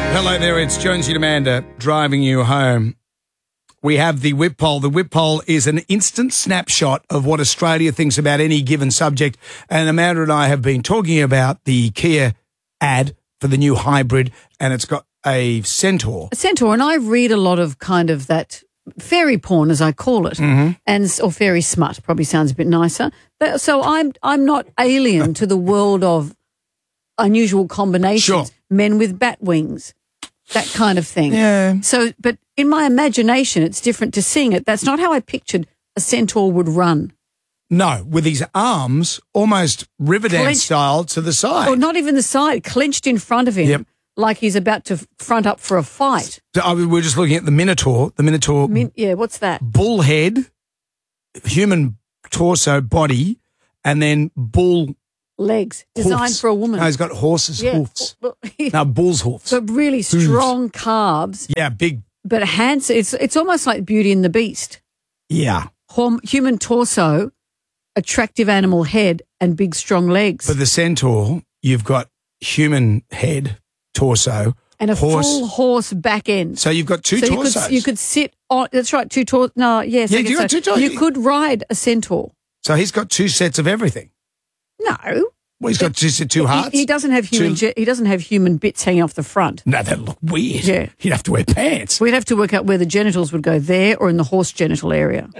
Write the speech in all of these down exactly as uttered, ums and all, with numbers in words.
Hello there, it's Jonesy and Amanda driving you home. We have the Whip Poll. The Whip Poll is an instant snapshot of what Australia thinks about any given subject. And Amanda and I have been talking about the Kia ad for the new hybrid, and it's got a Centaur. A Centaur, and I read a lot of kind of that fairy porn, as I call it, mm-hmm. and or fairy smut probably sounds a bit nicer. But, so I'm I'm not alien to the world of unusual combinations, sure. Men with bat wings, that kind of thing. Yeah. So, but in my imagination, it's different to seeing it. That's not how I pictured a Centaur would run. No, with his arms almost Riverdance Clenched- style to the side. Or not even the side, clenched in front of him, Yep. like he's about to front up for a fight. So, I mean, we're just looking at the Minotaur. The Minotaur Min- yeah, what's that? bull head, human torso, body, and then bull Legs, designed hoofs. for a woman. No, he's got horses' yeah. hoofs. But, No, bull's hoofs. but really strong calves, Yeah, big. but hands. It's it's almost like Beauty and the Beast. Yeah. Hum, human torso, attractive animal head, and big strong legs. For the Centaur, you've got human head, torso, and a horse. full horse back end. So you've got two so you torsos. could, you could sit on, that's right, two torsos. No, yes. Yeah, I guess you got so. two torsos. You could ride a Centaur. So he's got two sets of everything. No. Well, he's got two, two hearts. He, he doesn't have human. Two- ge- He doesn't have human bits hanging off the front. No, that'd look weird. Yeah. He'd have to wear pants. We'd have to work out where the genitals would go, there or in the horse genital area.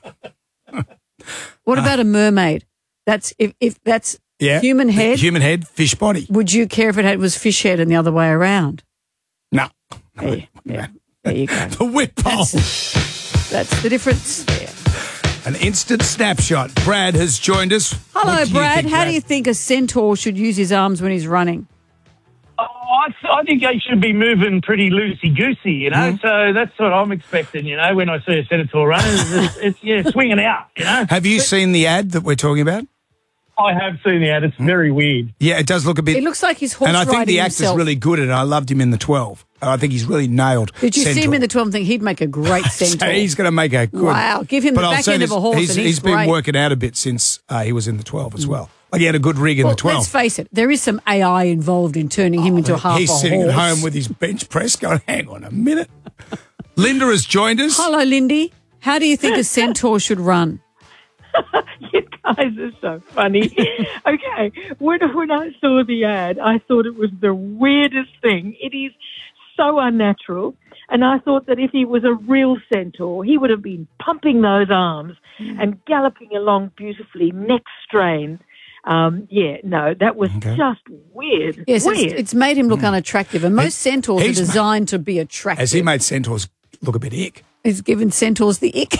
What about a mermaid? That's if, if that's Yeah. human head. Human head, fish body. Would you care if it had was fish head and the other way around? No. Yeah, yeah. There you go. The Whip Poll. That's, that's the difference there. An instant snapshot. Brad has joined us. Hello, What do you Brad. think, How do you think a centaur should use his arms when he's running? Oh, I, th- I think they should be moving pretty loosey-goosey, you know, Mm. so that's what I'm expecting, you know, when I see a Centaur running. It's, it's, it's yeah, swinging out, you know. Have you seen the ad that we're talking about? I have seen the ad. It's very weird. Yeah, it does look a bit. It looks like he's horse and I think riding the actor's himself. really good at it. I loved him in the twelve. I think he's really nailed. Did you see him Centaur. in the twelve and think he'd make a great centaur? So he's going to make a good. Wow, give him but the I'll back say end this, of a horse He's, and he's he's been great. working out a bit since uh, he was in the twelve as well. Like he had a good rig in Well, the twelve. let's face it, there is some A I involved in turning him into half he's a sitting horse. at home with his bench press going, hang on a minute. Linda has joined us. Hello, Lindy. How do you think a centaur should run? You guys are so funny. Okay, when, when I saw the ad, I thought it was the weirdest thing. It is so unnatural. And I thought that if he was a real centaur, he would have been pumping those arms and galloping along beautifully, neck strained. Um, yeah, no, that was Okay. just weird. Yes, weird. it's, it's made him look unattractive, and most centaurs are he's- designed to be attractive. Has he made centaurs look a bit ick? He's given centaurs the ick.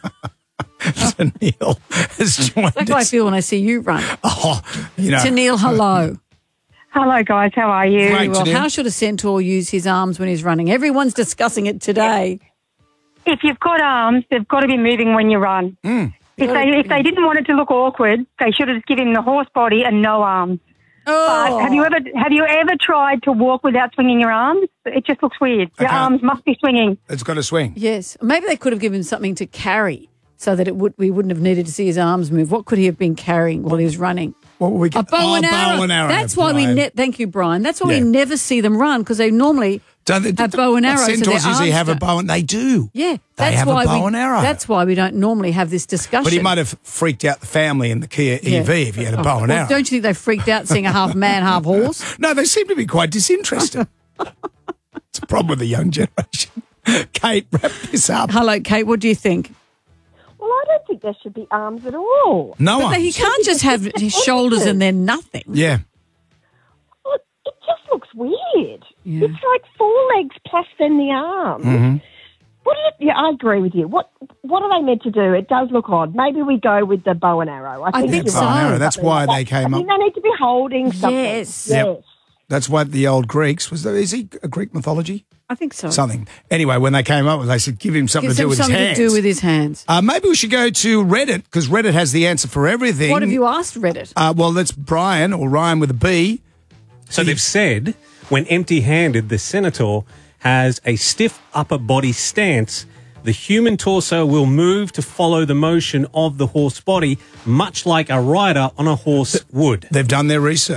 So Neil has joined That's how I us. feel when I see you run. Oh, you know. To Neil, hello. Hello, guys. How are you? Great. Well, Janine. how should a centaur use his arms when he's running? Everyone's discussing it today. If you've got arms, they've got to be moving when you run. Mm. If they if they didn't want it to look awkward, they should have given him the horse body and no arms. Oh, But have you ever have you ever tried to walk without swinging your arms? It just looks weird. Your can't. arms must be swinging. It's got a swing. yes. Maybe they could have given him something to carry so that it would we wouldn't have needed to see his arms move. What could he have been carrying while he was running? What were we A get? bow, oh, and, arrow. bow and arrow. That's why we Brian. ne- thank you, Brian. That's why Yeah. we never see them run because they normally Don't they, have bow and what arrow. so their Centaurs usually arms have a don't- bow and they do. Yeah, They that's have a why bow we, and arrow. That's why we don't normally have this discussion. But he might have freaked out the family in the Kia Yeah. E V if he had a bow and Well, arrow. don't you think they freaked out seeing a half man, half horse? No, they seem to be quite disinterested. It's a problem with the young generation. Kate, wrap this up. Hello, Kate. What do you think? Well, I don't think there should be arms at all. No But one. he can't just have his shoulders and then nothing. Yeah. Well, it just looks weird. Yeah. It's like four legs plus then the arms. Mm-hmm. What is it? Yeah, I agree with you. What What are they meant to do? It does look odd. Maybe we go with the bow and arrow. I think, think you're so. right. Bow and arrow, that's Something why like they that. came I think up- they need to be holding something. Yes. Yes. Yep. That's what the old Greeks was. There, is he a Greek mythology? I think so. Something. Anyway, when they came up with, it, they said, give him something Gives to do him with his something hands. to do with his hands. uh, maybe we should go to Reddit because Reddit has the answer for everything. What have you asked Reddit? Uh, well, that's Brian or Ryan with a B. So they've said when empty-handed, the Centaur has a stiff upper body stance. The human torso will move to follow the motion of the horse body, much like a rider on a horse would. They've done their research.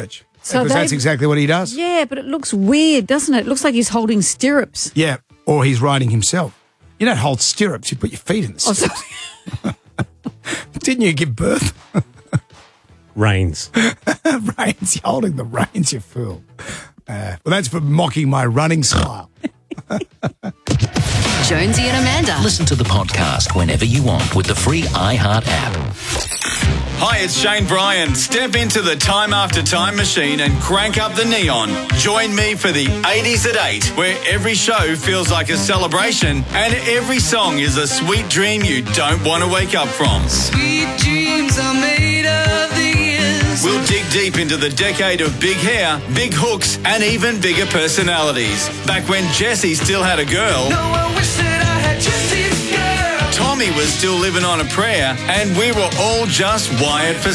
So because that's they've- exactly what he does. Yeah, but it looks weird, doesn't it? It looks like he's holding stirrups. Yeah, or he's riding himself. You don't hold stirrups, you put your feet in the Oh, stirrups. sorry. Didn't you give birth? Reins. Reins, you're holding the reins, you fool. Uh, well, that's for mocking my running style. Jonesy and Amanda. Listen to the podcast whenever you want with the free iHeart app. Hi, it's Shane Bryan. Step into the Time After Time machine and crank up the neon. Join me for the eighties at eight, where every show feels like a celebration and every song is a sweet dream you don't want to wake up from. Sweet dreams are made of these. We'll dig deep into the decade of big hair, big hooks, and even bigger personalities. Back when Jessie still had a girl. No, I wish that I had Jessie's girl. Tommy was still living on a prayer, and we were all just wired for